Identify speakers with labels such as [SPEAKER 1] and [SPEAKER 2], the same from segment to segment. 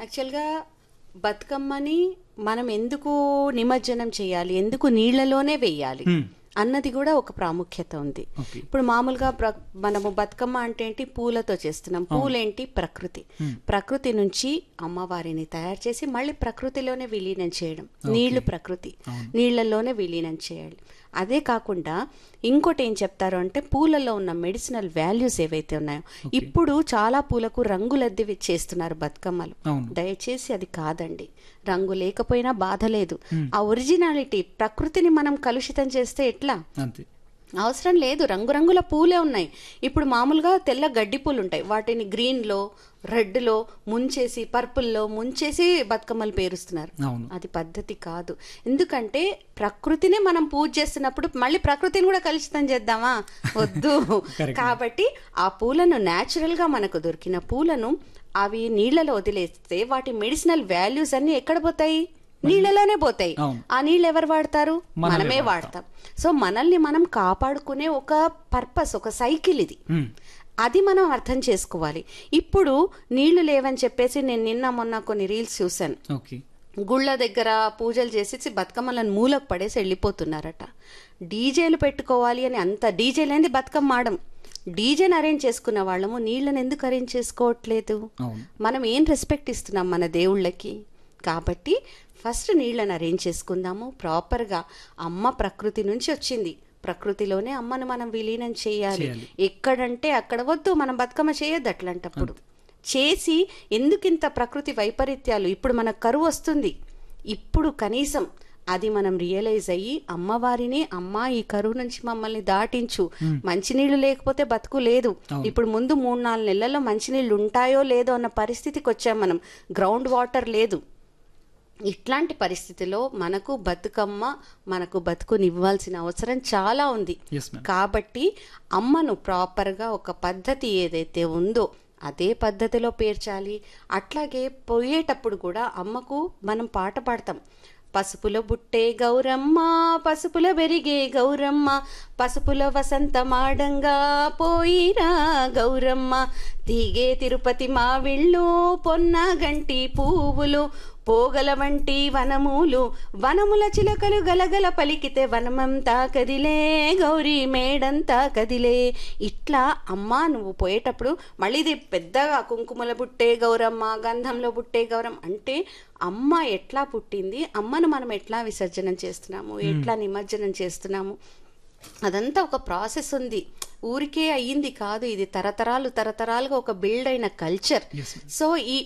[SPEAKER 1] యాక్చువల్గా బతుకమ్మని మనం ఎందుకు నిమజ్జనం చేయాలి, ఎందుకు నీళ్లలోనే వేయాలి అన్నది కూడా ఒక ప్రాముఖ్యత ఉంది. ఇప్పుడు మామూలుగా మనము బతుకమ్మ అంటే ఏంటి, పూలతో చేస్తున్నాం. పూలేంటి, ప్రకృతి. ప్రకృతి నుంచి అమ్మవారిని తయారు చేసి మళ్ళీ ప్రకృతిలోనే విలీనం చేయడం. నీళ్లు ప్రకృతి, నీళ్లలోనే విలీనం చేయాలి. అదే కాకుండా ఇంకోటి ఏం చెప్తారు అంటే, పూలలో ఉన్న మెడిసినల్ వాల్యూస్ ఏవైతే ఉన్నాయో, ఇప్పుడు చాలా పూలకు రంగులద్ది చేస్తున్నారు బతుకమ్మలు. దయచేసి అది కాదండి. రంగు లేకపోయినా బాధ లేదు. ఆ ఒరిజినాలిటీ ప్రకృతిని మనం కలుషితం చేస్తే ఎట్లా? అవసరం లేదు. రంగురంగుల పూలే ఉన్నాయి. ఇప్పుడు మామూలుగా తెల్ల గడ్డి పూలు ఉంటాయి, వాటిని గ్రీన్లో, రెడ్లో ముంచేసి, పర్పుల్లో ముంచేసి బతుకమ్మలు పేరుస్తున్నారు. అది పద్ధతి కాదు. ఎందుకంటే ప్రకృతిని మనం పూజ చేస్తున్నప్పుడు మళ్ళీ ప్రకృతిని కూడా కలుషితం చేద్దామా? వద్దు. కాబట్టి ఆ పూలను న్యాచురల్గా మనకు దొరికిన పూలను అవి నీళ్లలో వదిలేస్తే వాటి మెడిసినల్ వాల్యూస్ అన్ని ఎక్కడ పోతాయి? నీళ్లలోనే పోతాయి. ఆ నీళ్ళు ఎవరు వాడతారు? మనమే వాడతాం. సో మనల్ని మనం కాపాడుకునే ఒక పర్పస్, ఒక సైకిల్ ఇది. అది మనం అర్థం చేసుకోవాలి. ఇప్పుడు నీళ్లు లేవని చెప్పేసి నేను నిన్న మొన్న కొన్ని రీల్స్ చూశాను. గుళ్ళ దగ్గర పూజలు చేసి బతుకమ్మలను మూలకు పడేసి వెళ్ళిపోతున్నారట. డీజేలు పెట్టుకోవాలి అని, అంత డీజే లేని బతుకమ్మ ఆడం. డీజేని అరేంజ్ చేసుకున్న వాళ్ళము నీళ్ళని ఎందుకు అరేంజ్ చేసుకోవట్లేదు? మనం ఏం రెస్పెక్ట్ ఇస్తున్నాం మన దేవుళ్ళకి? కాబట్టి ఫస్ట్ నీళ్ళని అరేంజ్ చేసుకుందాము ప్రాపర్గా. అమ్మ ప్రకృతి నుంచి వచ్చింది, ప్రకృతిలోనే అమ్మను మనం విలీనం చేయాలి. ఎక్కడంటే అక్కడ వద్దు, మనం బతుకమ్మ చేయొద్దు. అట్లాంటప్పుడు చేసి ఎందుకింత ప్రకృతి వైపరీత్యాలు? ఇప్పుడు మనకు కరువు వస్తుంది. ఇప్పుడు కనీసం అది మనం రియలైజ్ అయ్యి అమ్మవారిని, అమ్మ ఈ కరువు నుంచి మమ్మల్ని దాటించు, మంచినీళ్లు లేకపోతే బతుకు లేదు. ఇప్పుడు ముందు 3-4 నెలల్లో మంచినీళ్ళు ఉంటాయో లేదో అన్న పరిస్థితికి వచ్చాం మనం. గ్రౌండ్ వాటర్ లేదు. ఇట్లాంటి పరిస్థితిలో మనకు బతుకమ్మ, మనకు బతుకునివ్వాల్సిన అవసరం చాలా ఉంది. కాబట్టి అమ్మను ప్రాపర్గా ఒక పద్ధతి ఏదైతే ఉందో అదే పద్ధతిలో పేర్చాలి. అట్లాగే పోయేటప్పుడు కూడా అమ్మకు మనం పాట పాడతాం. పసుపుల బుట్టే గౌరమ్మ, పసుపుల బెరిగే గౌరమ్మ, పసుపుల వసంతమాడంగా పోయిరా గౌరమ్మ, తీగే తిరుపతి మావిళ్ళు, పొన్న గంటి పువ్వులు, పోగల వంటి వనములు, వనముల చిలకలు గలగల పలికితే వనమంతా కదిలే, గౌరీ మేడంతా కదిలే. ఇట్లా అమ్మ నువ్వు పోయేటప్పుడు మళ్ళీ ఇది పెద్దగా కుంకుమల బుట్టే గౌరమ్మ, గంధంలో బుట్టే గౌరమ్మ అంటే అమ్మ ఎట్లా పుట్టింది, అమ్మను మనం ఎట్లా విసర్జనం చేస్తున్నాము, ఎట్లా నిమజ్జనం చేస్తున్నాము, అదంతా ఒక ప్రాసెస్ ఉంది. ఊరికే అయ్యింది కాదు. ఇది తరతరాలుగా ఒక బిల్డ్ అయిన కల్చర్. సో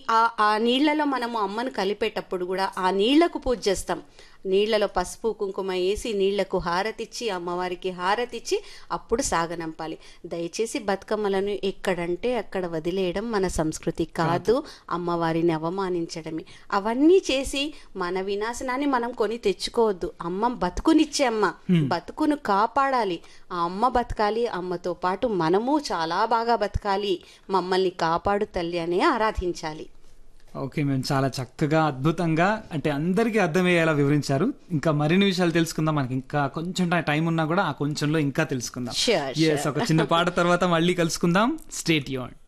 [SPEAKER 1] ఆ నీళ్లలో మనము అమ్మను కలిపేటప్పుడు కూడా ఆ నీళ్లకు పూజ చేస్తాం. నీళ్లలో పసుపు కుంకుమ వేసి నీళ్లకు హారతిచ్చి, అమ్మవారికి హారతిచ్చి అప్పుడు సాగనంపాలి. దయచేసి బతుకమ్మలను ఎక్కడంటే అక్కడ వదిలేయడం మన సంస్కృతి కాదు. అమ్మవారిని అవమానించడమే. అవన్నీ చేసి మన వినాశనాన్ని మనం కొని తెచ్చుకోవద్దు. అమ్మ బతుకునిచ్చే అమ్మ, బతుకును కాపాడాలి. ఆ అమ్మ బతకాలి, అమ్మతో పాటు మనము చాలా బాగా బతకాలి. మమ్మల్ని కాపాడు తల్లి అనే ఆరాధించాలి.
[SPEAKER 2] ఓకే మేము చాలా చక్కగా, అద్భుతంగా, అంటే అందరికీ అర్థమయ్యేలా వివరించారు. ఇంకా మరిన్ని విషయాలు తెలుసుకుందాం. మనకి ఇంకా కొంచెం టైం ఉన్నా కూడా ఆ కొంచెంలో ఇంకా తెలుసుకుందాం.
[SPEAKER 1] Sure.
[SPEAKER 2] ఒక చిన్న పాట తర్వాత మళ్ళీ కలుసుకుందాం. Stay tuned.